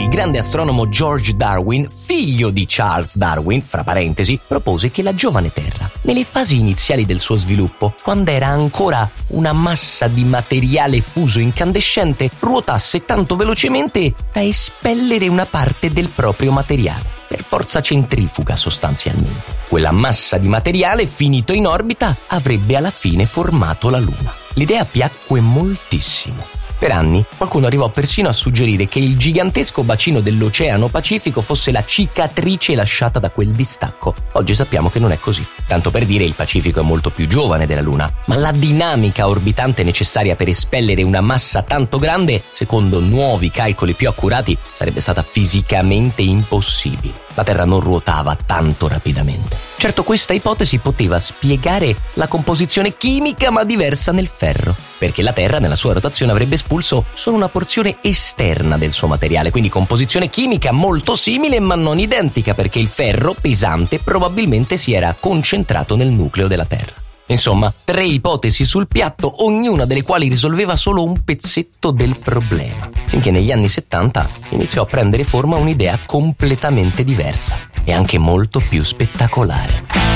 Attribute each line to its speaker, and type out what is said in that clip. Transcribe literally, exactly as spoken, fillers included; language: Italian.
Speaker 1: grande astronomo George Darwin, figlio di Charles Darwin, fra parentesi, propose che la giovane Terra, nelle fasi iniziali del suo sviluppo, quando era ancora una massa di materiale fuso incandescente, ruotasse tanto velocemente da espellere una parte del proprio materiale, per forza centrifuga sostanzialmente. Quella massa di materiale, finito in orbita, avrebbe alla fine formato la Luna. L'idea piacque moltissimo. Per anni qualcuno arrivò persino a suggerire che il gigantesco bacino dell'Oceano Pacifico fosse la cicatrice lasciata da quel distacco. Oggi sappiamo che non è così. Tanto per dire, il Pacifico è molto più giovane della Luna, ma la dinamica orbitante necessaria per espellere una massa tanto grande, secondo nuovi calcoli più accurati, sarebbe stata fisicamente impossibile. La Terra non ruotava tanto rapidamente. Certo, questa ipotesi poteva spiegare la composizione chimica ma diversa nel ferro, perché la Terra nella sua rotazione avrebbe espulso solo una porzione esterna del suo materiale, quindi composizione chimica molto simile ma non identica, perché il ferro pesante probabilmente si era concentrato nel nucleo della Terra. Insomma, tre ipotesi sul piatto, ognuna delle quali risolveva solo un pezzetto del problema, finché negli anni settanta iniziò a prendere forma un'idea completamente diversa e anche molto più spettacolare.